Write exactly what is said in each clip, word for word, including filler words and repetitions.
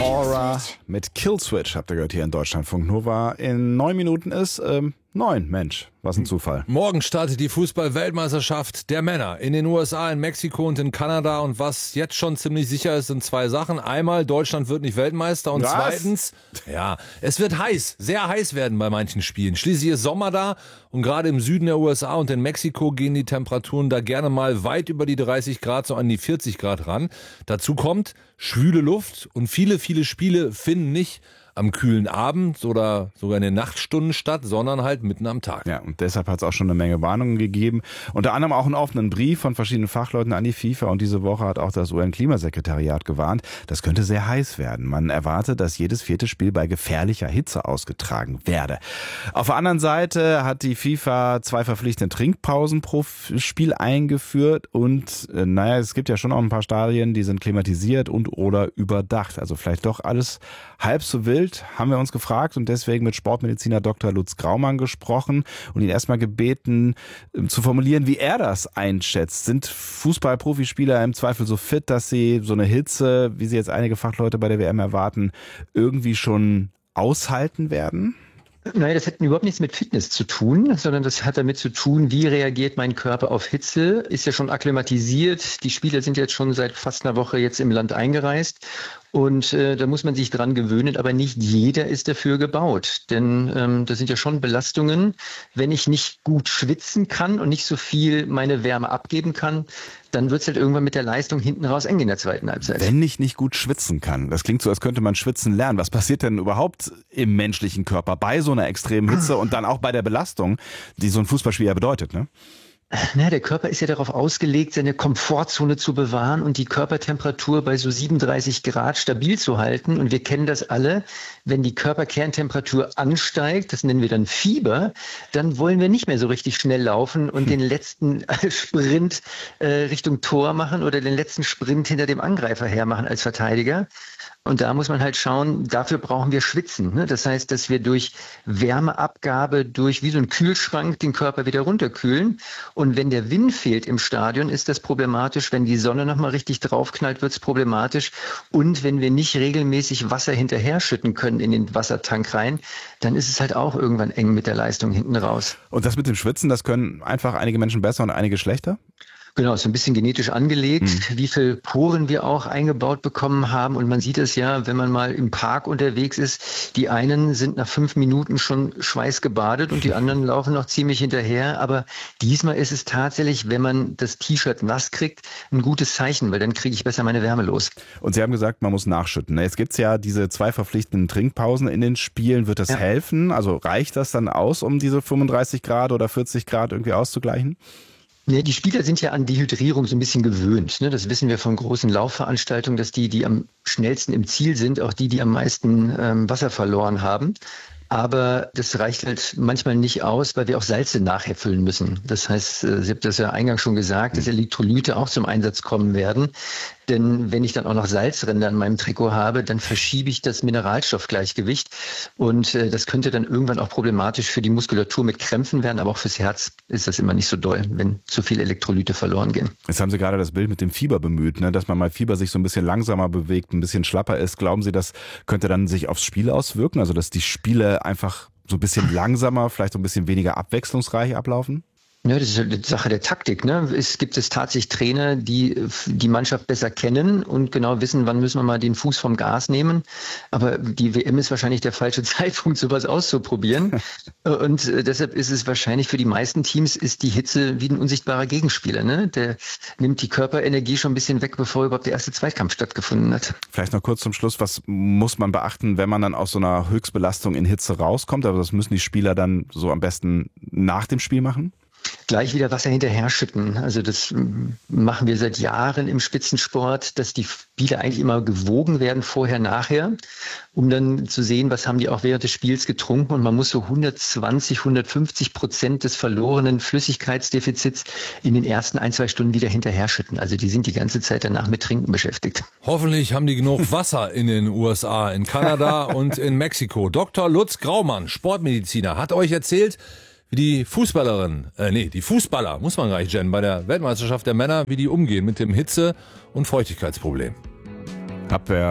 Aura mit Killswitch habt ihr gehört hier in Deutschlandfunk Nova. In neun Minuten ist ähm, neun. Mensch, was ein Zufall. Morgen startet die Fußball-Weltmeisterschaft der Männer in den U S A, in Mexiko und in Kanada. Und was jetzt schon ziemlich sicher ist, sind zwei Sachen. Einmal, Deutschland wird nicht Weltmeister. Und was? zweitens, ja, es wird heiß, sehr heiß werden bei manchen Spielen. Schließlich ist Sommer da und gerade im Süden der U S A und in Mexiko gehen die Temperaturen da gerne mal weit über die dreißig Grad, so an die vierzig Grad ran. Dazu kommt schwüle Luft und viele, viele Spiele finden nicht am kühlen Abend oder sogar in den Nachtstunden statt, sondern halt mitten am Tag. Ja, und deshalb hat es auch schon eine Menge Warnungen gegeben. Unter anderem auch einen offenen Brief von verschiedenen Fachleuten an die FIFA. Und diese Woche hat auch das U N-Klimasekretariat gewarnt, das könnte sehr heiß werden. Man erwartet, dass jedes vierte Spiel bei gefährlicher Hitze ausgetragen werde. Auf der anderen Seite hat die FIFA zwei verpflichtende Trinkpausen pro Spiel eingeführt. Und äh, naja, es gibt ja schon auch ein paar Stadien, die sind klimatisiert und oder überdacht. Also vielleicht doch alles halb so wild, haben wir uns gefragt und deswegen mit Sportmediziner Doktor Lutz Graumann gesprochen und ihn erstmal gebeten, zu formulieren, wie er das einschätzt. Sind Fußball-Profispieler im Zweifel so fit, dass sie so eine Hitze, wie sie jetzt einige Fachleute bei der W M erwarten, irgendwie schon aushalten werden? Nein, das hat überhaupt nichts mit Fitness zu tun, sondern das hat damit zu tun, wie reagiert mein Körper auf Hitze. Ist ja schon akklimatisiert. Die Spieler sind jetzt schon seit fast einer Woche jetzt im Land eingereist. Und äh, da muss man sich dran gewöhnen, aber nicht jeder ist dafür gebaut. Denn ähm, das sind ja schon Belastungen. Wenn ich nicht gut schwitzen kann und nicht so viel meine Wärme abgeben kann, dann wird es halt irgendwann mit der Leistung hinten raus eng in der zweiten Halbzeit. Wenn ich nicht gut schwitzen kann, das klingt so, als könnte man schwitzen lernen. Was passiert denn überhaupt im menschlichen Körper bei so einer extremen Hitze und dann auch bei der Belastung, die so ein Fußballspiel ja bedeutet, ne? Na, der Körper ist ja darauf ausgelegt, seine Komfortzone zu bewahren und die Körpertemperatur bei so siebenunddreißig Grad stabil zu halten. Und wir kennen das alle. Wenn die Körperkerntemperatur ansteigt, das nennen wir dann Fieber, dann wollen wir nicht mehr so richtig schnell laufen und den letzten Sprint äh, Richtung Tor machen oder den letzten Sprint hinter dem Angreifer hermachen als Verteidiger. Und da muss man halt schauen, dafür brauchen wir Schwitzen. Ne? Das heißt, dass wir durch Wärmeabgabe, durch wie so ein Kühlschrank den Körper wieder runterkühlen. Und wenn der Wind fehlt im Stadion, ist das problematisch. Wenn die Sonne nochmal richtig draufknallt, wird es problematisch. Und wenn wir nicht regelmäßig Wasser hinterher schütten können in den Wassertank rein, dann ist es halt auch irgendwann eng mit der Leistung hinten raus. Und das mit dem Schwitzen, das können einfach einige Menschen besser und einige schlechter? Genau, ist so ein bisschen genetisch angelegt, mhm. wie viel Poren wir auch eingebaut bekommen haben. Und man sieht es ja, wenn man mal im Park unterwegs ist, die einen sind nach fünf Minuten schon schweißgebadet und die anderen laufen noch ziemlich hinterher. Aber diesmal ist es tatsächlich, wenn man das T-Shirt nass kriegt, ein gutes Zeichen, weil dann kriege ich besser meine Wärme los. Und Sie haben gesagt, man muss nachschütten. Jetzt gibt's ja diese zwei verpflichtenden Trinkpausen in den Spielen. Wird das ja helfen? Also reicht das dann aus, um diese fünfunddreißig Grad oder vierzig Grad irgendwie auszugleichen? Ne, die Spieler sind ja an Dehydrierung so ein bisschen gewöhnt. Ne? Das wissen wir von großen Laufveranstaltungen, dass die, die am schnellsten im Ziel sind, auch die, die am meisten ähm, Wasser verloren haben. Aber das reicht halt manchmal nicht aus, weil wir auch Salze nachher füllen müssen. Das heißt, Sie haben das ja eingangs schon gesagt, dass Elektrolyte auch zum Einsatz kommen werden. Denn wenn ich dann auch noch Salzränder an meinem Trikot habe, dann verschiebe ich das Mineralstoffgleichgewicht. Und äh, das könnte dann irgendwann auch problematisch für die Muskulatur mit Krämpfen werden. Aber auch fürs Herz ist das immer nicht so doll, wenn zu viele Elektrolyte verloren gehen. Jetzt haben Sie gerade das Bild mit dem Fieber bemüht, ne? Dass man mal Fieber sich so ein bisschen langsamer bewegt, ein bisschen schlapper ist. Glauben Sie, das könnte dann sich aufs Spiel auswirken? Also dass die Spiele einfach so ein bisschen langsamer, vielleicht so ein bisschen weniger abwechslungsreich ablaufen? Ja, das ist eine Sache der Taktik. Ne? Es gibt es tatsächlich Trainer, die die Mannschaft besser kennen und genau wissen, wann müssen wir mal den Fuß vom Gas nehmen. Aber die W M ist wahrscheinlich der falsche Zeitpunkt, sowas auszuprobieren. Und deshalb ist es wahrscheinlich für die meisten Teams ist die Hitze wie ein unsichtbarer Gegenspieler. Ne? Der nimmt die Körperenergie schon ein bisschen weg, bevor überhaupt der erste Zweikampf stattgefunden hat. Vielleicht noch kurz zum Schluss, was muss man beachten, wenn man dann aus so einer Höchstbelastung in Hitze rauskommt? Aber das müssen die Spieler dann so am besten nach dem Spiel machen? Gleich wieder Wasser hinterher schütten. Also das machen wir seit Jahren im Spitzensport, dass die Spieler eigentlich immer gewogen werden, vorher, nachher, um dann zu sehen, was haben die auch während des Spiels getrunken. Und man muss so hundertzwanzig, hundertfünfzig Prozent des verlorenen Flüssigkeitsdefizits in den ersten ein, zwei Stunden wieder hinterher schütten. Also die sind die ganze Zeit danach mit Trinken beschäftigt. Hoffentlich haben die genug Wasser in den U S A, in Kanada und in Mexiko. Doktor Lutz Graumann, Sportmediziner, hat euch erzählt, wie die Fußballerin, äh, nee, die Fußballer, muss man gar nicht nennen, bei der Weltmeisterschaft der Männer, wie die umgehen mit dem Hitze- und Feuchtigkeitsproblem. Hab wer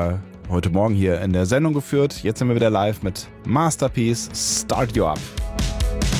heute Morgen hier in der Sendung geführt. Jetzt sind wir wieder live mit Masterpiece Start You Up.